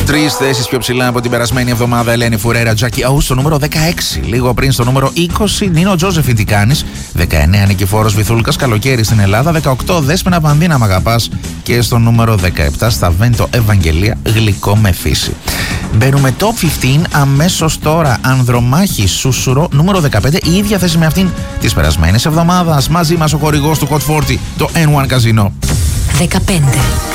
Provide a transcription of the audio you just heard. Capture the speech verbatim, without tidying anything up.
Τρεις θέσεις πιο ψηλά από την περασμένη εβδομάδα, Ελένη Φουρέρα, Τζάκι Αού στο νούμερο δεκαέξι. Λίγο πριν στο νούμερο είκοσι, Νίνο Τζόζεφιν, τι κάνεις. δεκαεννέα, Νικηφόρος Βυθούλκας, Καλοκαίρι στην Ελλάδα. δεκαοκτώ, Δέσποινα Πανδίνα, Μ' αγαπάς. Και στο νούμερο δεκαεπτά, στα Βέντο Ευαγγελία, Γλυκό με φύση. Μπαίνουμε top πενήντα αμέσως τώρα. Ανδρομάχη Σούσουρο, νούμερο δεκαπέντε, η ίδια θέση με αυτήν της περασμένης εβδομάδας. Μαζί μας ο χορηγός του Hot σαράντα, το N one Casino. δεκαπέντε.